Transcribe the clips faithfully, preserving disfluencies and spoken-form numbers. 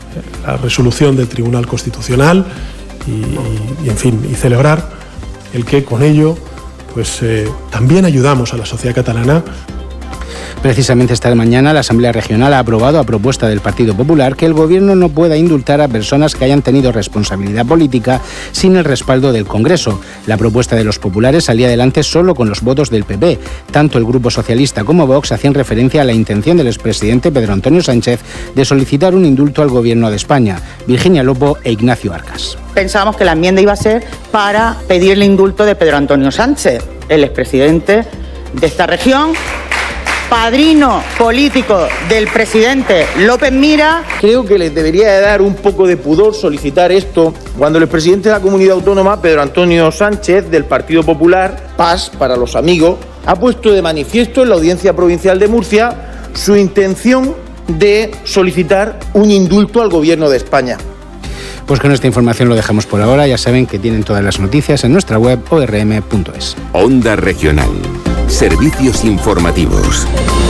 la resolución del Tribunal Constitucional y, y en fin, y celebrar el que con ello pues, eh, también ayudamos a la sociedad catalana. Precisamente esta mañana la Asamblea Regional ha aprobado, a propuesta del Partido Popular, que el Gobierno no pueda indultar a personas que hayan tenido responsabilidad política sin el respaldo del Congreso. La propuesta de los populares salía adelante solo con los votos del P P. Tanto el Grupo Socialista como Vox hacían referencia a la intención del expresidente Pedro Antonio Sánchez de solicitar un indulto al Gobierno de España. Virginia Lobo e Ignacio Arcas. Pensábamos que la enmienda iba a ser para pedir el indulto de Pedro Antonio Sánchez, el expresidente de esta región, padrino político del presidente López Mira. Creo que les debería de dar un poco de pudor solicitar esto cuando el presidente de la comunidad autónoma, Pedro Antonio Sánchez, del Partido Popular, Paz para los amigos, ha puesto de manifiesto en la Audiencia Provincial de Murcia su intención de solicitar un indulto al Gobierno de España. Pues con esta información lo dejamos por ahora. Ya saben que tienen todas las noticias en nuestra web o r m punto es. Onda Regional. Servicios informativos.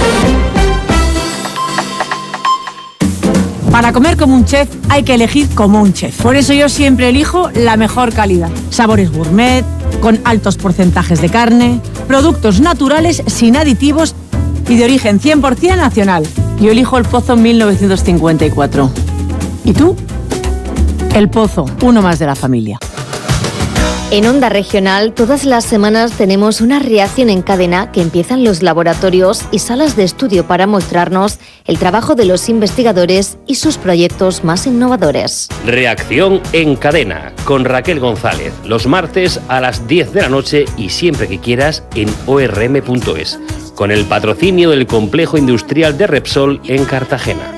Para comer como un chef hay que elegir como un chef. Por eso yo siempre elijo la mejor calidad. Sabores gourmet, con altos porcentajes de carne, productos naturales sin aditivos y de origen cien por ciento nacional. Yo elijo El Pozo mil novecientos cincuenta y cuatro. ¿Y tú? El Pozo, uno más de la familia. En Onda Regional, todas las semanas tenemos una reacción en cadena que empiezan los laboratorios y salas de estudio para mostrarnos el trabajo de los investigadores y sus proyectos más innovadores. Reacción en cadena con Raquel González, los martes a las diez de la noche y siempre que quieras en o r m punto es, con el patrocinio del Complejo Industrial de Repsol en Cartagena.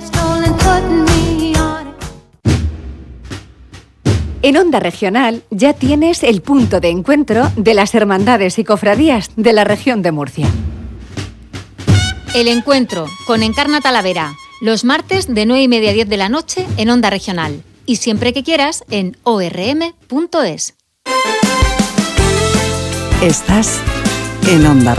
En Onda Regional ya tienes el punto de encuentro de las hermandades y cofradías de la región de Murcia. El encuentro con Encarna Talavera, los martes de nueve y media a diez de la noche en Onda Regional y siempre que quieras en o r m punto es. Estás en Onda Regional.